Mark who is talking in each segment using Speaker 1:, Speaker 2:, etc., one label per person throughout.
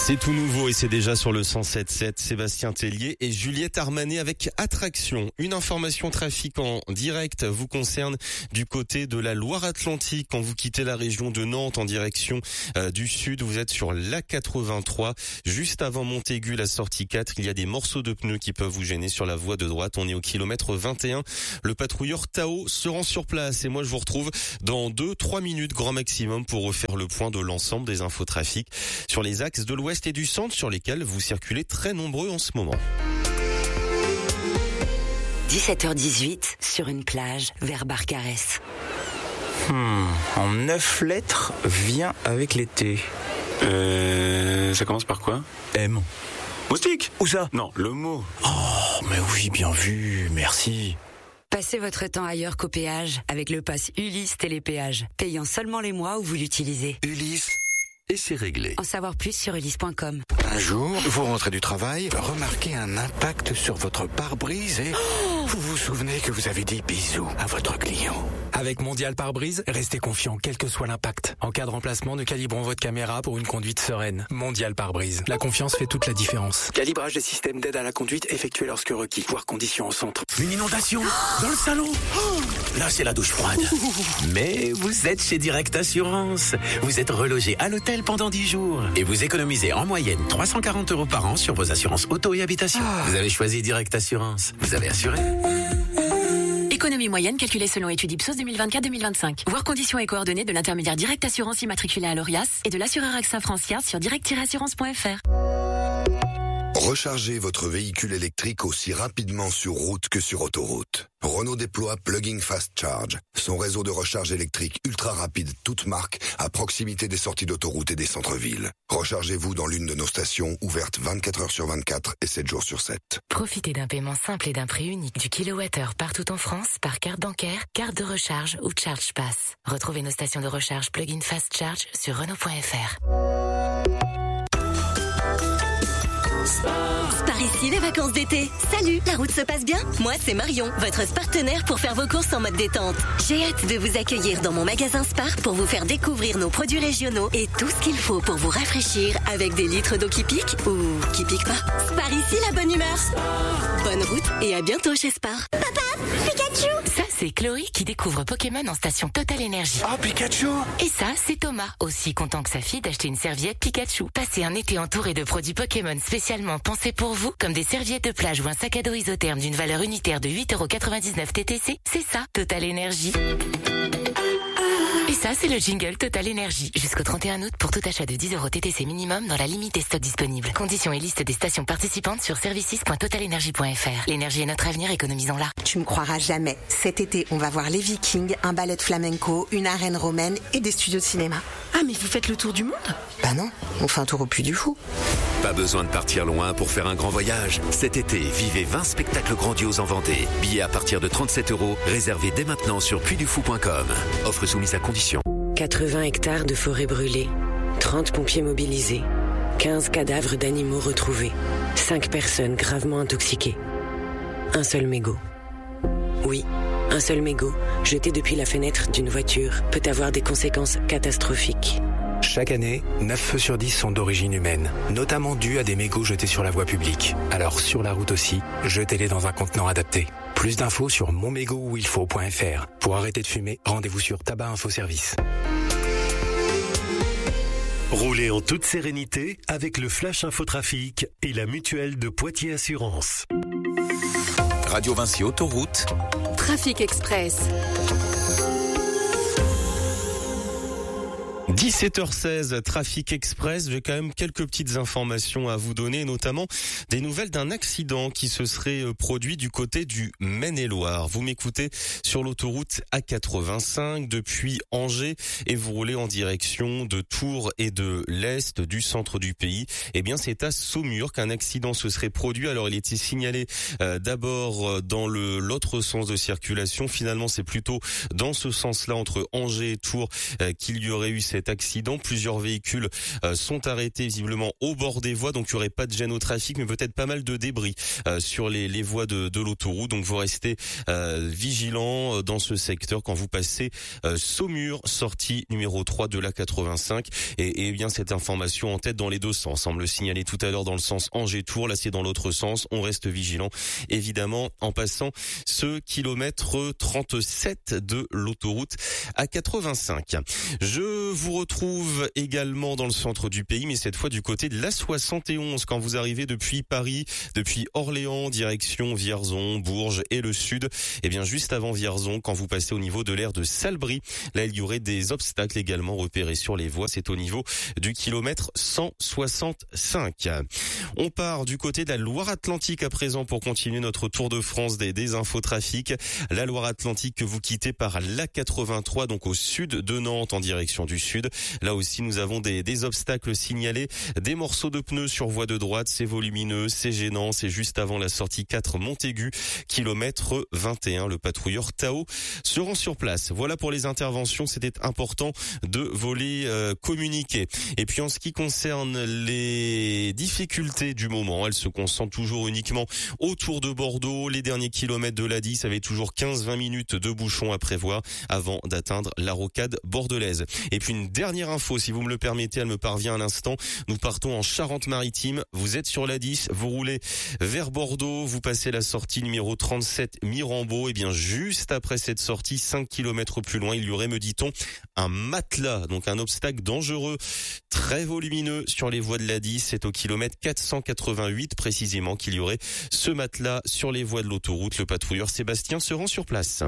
Speaker 1: C'est tout nouveau et c'est déjà sur le 107.7. Sébastien Tellier et Juliette Armanet avec Attraction. Une information trafic en direct vous concerne du côté de la Loire-Atlantique. Quand vous quittez la région de Nantes en direction du sud, vous êtes sur l'A83. Juste avant Montaigu, la sortie 4, il y a des morceaux de pneus qui peuvent vous gêner sur la voie de droite. On est au kilomètre 21. Le patrouilleur Tao se rend sur place et moi je vous retrouve dans 2-3 minutes grand maximum pour refaire le point de l'ensemble des infos trafic sur les axes de l'ouest et du centre sur lesquels vous circulez très nombreux en ce moment.
Speaker 2: 17h18 sur une plage vers Barcarès.
Speaker 3: En 9 lettres, vient avec l'été.
Speaker 4: Ça commence par quoi?
Speaker 3: M.
Speaker 4: Moustique?
Speaker 3: Où ça?
Speaker 4: Non, le mot.
Speaker 3: Oh, mais oui, bien vu, merci.
Speaker 2: Passez votre temps ailleurs qu'au péage avec le pass Ulysse Télépéage, payant seulement les mois où vous l'utilisez.
Speaker 5: Ulysse, et c'est réglé.
Speaker 2: En savoir plus sur ulysse.com.
Speaker 5: Un jour, vous rentrez du travail, remarquez un impact sur votre pare-brise et vous vous souvenez que vous avez dit bisous à votre client.
Speaker 6: Avec Mondial Pare-Brise, restez confiant quel que soit l'impact. En cas de remplacement, nous calibrons votre caméra pour une conduite sereine. Mondial Pare-Brise. La confiance fait toute la différence. Calibrage des systèmes d'aide à la conduite effectué lorsque requis. Voire conditions au centre.
Speaker 7: Une inondation dans le salon. Là, c'est la douche froide. Mais vous êtes chez Direct Assurance. Vous êtes relogé à l'hôtel pendant 10 jours. Et vous économisez en moyenne 340 € par an sur vos assurances auto et habitation. Vous avez choisi Direct Assurance. Vous avez assuré.
Speaker 8: Économie moyenne calculée selon étude Ipsos 2024-2025. Voir conditions et coordonnées de l'intermédiaire Direct Assurance immatriculé à l'ORIAS et de l'assureur AXA Francia sur direct-assurance.fr.
Speaker 9: Rechargez votre véhicule électrique aussi rapidement sur route que sur autoroute. Renault déploie Plug-in Fast Charge, son réseau de recharge électrique ultra rapide toute marque à proximité des sorties d'autoroute et des centres-villes. Rechargez-vous dans l'une de nos stations ouvertes 24 heures sur 24 et 7 jours sur 7.
Speaker 10: Profitez d'un paiement simple et d'un prix unique du kilowattheure partout en France par carte bancaire, carte de recharge ou Charge Pass. Retrouvez nos stations de recharge Plug-in Fast Charge sur Renault.fr.
Speaker 11: Par ici les vacances d'été. Salut, la route se passe bien? Moi c'est Marion, votre partenaire pour faire vos courses en mode détente. J'ai hâte de vous accueillir dans mon magasin Spar pour vous faire découvrir nos produits régionaux et tout ce qu'il faut pour vous rafraîchir avec des litres d'eau qui pique ou qui pique pas. Spar ici la bonne humeur. Bonne route et à bientôt chez Spar.
Speaker 10: Papa, Pikachu! Ça c'est Chloé qui découvre Pokémon en station Total Énergie.
Speaker 5: Oh Pikachu!
Speaker 10: Et ça c'est Thomas, aussi content que sa fille d'acheter une serviette Pikachu. Passez un été entouré de produits Pokémon spécialement pensés pour vous, comme des serviettes de plage ou un sac à dos isotherme d'une valeur unitaire de 8,99 € TTC, c'est ça, Total Énergie. Et ça, c'est le jingle Total Énergie. Jusqu'au 31 août, pour tout achat de 10 € TTC minimum dans la limite des stocks disponibles. Conditions et liste des stations participantes sur services.totalenergie.fr. L'énergie est notre avenir, économisons-la.
Speaker 12: Tu me croiras jamais. Cet été, on va voir les Vikings, un ballet de flamenco, une arène romaine et des studios de cinéma.
Speaker 13: Ah, mais vous faites le tour du monde?
Speaker 12: Bah non, on fait un tour au Puy du Fou.
Speaker 14: Pas besoin de partir loin pour faire un grand voyage. Cet été, vivez 20 spectacles grandioses en Vendée. Billets à partir de 37 €, réservés dès maintenant sur puydufou.com. Offre soumise à condition.
Speaker 15: 80 hectares de forêt brûlée, 30 pompiers mobilisés, 15 cadavres d'animaux retrouvés, 5 personnes gravement intoxiquées. Un seul mégot. Oui, un seul mégot, jeté depuis la fenêtre d'une voiture, peut avoir des conséquences catastrophiques.
Speaker 6: Chaque année, 9 feux sur 10 sont d'origine humaine, notamment dus à des mégots jetés sur la voie publique. Alors sur la route aussi, jetez-les dans un contenant adapté. Plus d'infos sur monmégotuilfaut.fr. Pour arrêter de fumer, rendez-vous sur Tabac Info Service.
Speaker 16: Roulez en toute sérénité avec le Flash Infotrafic et la mutuelle de Poitiers Assurance.
Speaker 17: Radio Vinci Autoroute.
Speaker 18: Trafic Express.
Speaker 1: 17h16, Trafic Express. J'ai quand même quelques petites informations à vous donner, notamment des nouvelles d'un accident qui se serait produit du côté du Maine-et-Loire. Vous m'écoutez sur l'autoroute A85 depuis Angers et vous roulez en direction de Tours et de l'Est du centre du pays. Eh bien, c'est à Saumur qu'un accident se serait produit. Alors, il était signalé d'abord dans l'autre sens de circulation. Finalement, c'est plutôt dans ce sens-là, entre Angers et Tours, qu'il y aurait eu cet accident. Plusieurs véhicules sont arrêtés visiblement au bord des voies, donc il n'y aurait pas de gêne au trafic, mais peut-être pas mal de débris sur les voies de l'autoroute. Donc vous restez vigilants dans ce secteur quand vous passez Saumur, sortie numéro 3 de la 85. Et bien cette information en tête dans les deux sens. On me le signalait tout à l'heure dans le sens Angers-Tours, là c'est dans l'autre sens. On reste vigilant évidemment en passant ce kilomètre 37 de l'autoroute A85. Je vous retrouve également dans le centre du pays, mais cette fois du côté de l'A71 quand vous arrivez depuis Paris, depuis Orléans, direction Vierzon, Bourges et le sud. Et bien juste avant Vierzon, quand vous passez au niveau de l'aire de Salbris, là il y aurait des obstacles également repérés sur les voies. C'est au niveau du kilomètre 165. On part du côté de la Loire-Atlantique à présent pour continuer notre tour de France des infotrafics. La Loire-Atlantique que vous quittez par l'A83, donc au sud de Nantes en direction du sud. Là aussi nous avons des obstacles signalés, des morceaux de pneus sur voie de droite, c'est volumineux, c'est gênant, c'est juste avant la sortie 4 Montaigu, kilomètre 21. Le patrouilleur Tao se rend sur place. Voilà pour les interventions, c'était important de voler communiquer. Et puis en ce qui concerne les difficultés du moment, elles se concentrent toujours uniquement autour de Bordeaux. Les derniers kilomètres de l'A10 avaient toujours 15-20 minutes de bouchon à prévoir avant d'atteindre la rocade bordelaise. Et puis une dernière info, si vous me le permettez, elle me parvient à l'instant. Nous partons en Charente-Maritime. Vous êtes sur l'A10, vous roulez vers Bordeaux, vous passez la sortie numéro 37 Mirambeau. Et bien juste après cette sortie, 5 km plus loin, il y aurait, me dit-on, un matelas, donc un obstacle dangereux, très volumineux sur les voies de l'A10. C'est au kilomètre 488 précisément qu'il y aurait ce matelas sur les voies de l'autoroute. Le patrouilleur Sébastien se rend sur place.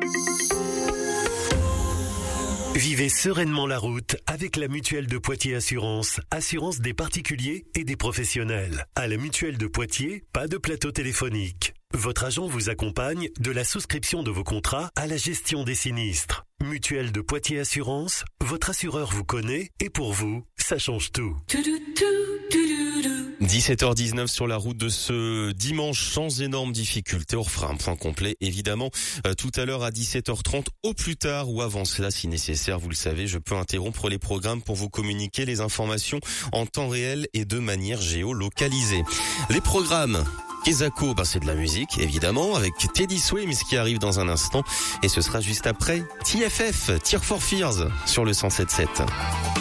Speaker 16: Vivez sereinement la route avec la Mutuelle de Poitiers Assurance. Assurance des particuliers et des professionnels. À la Mutuelle de Poitiers, pas de plateau téléphonique. Votre agent vous accompagne de la souscription de vos contrats à la gestion des sinistres. Mutuelle de Poitiers Assurance, votre assureur vous connaît et pour vous, ça change tout.
Speaker 1: 17h19 sur la route de ce dimanche sans énormes difficultés. On refera un point complet évidemment tout à l'heure à 17h30 au plus tard ou avant cela si nécessaire. Vous le savez, je peux interrompre les programmes pour vous communiquer les informations en temps réel et de manière géolocalisée. Les programmes Kezako, c'est de la musique, évidemment, avec Teddy Swims qui arrive dans un instant. Et ce sera juste après TFF, Tear for Fears, sur le 107.7.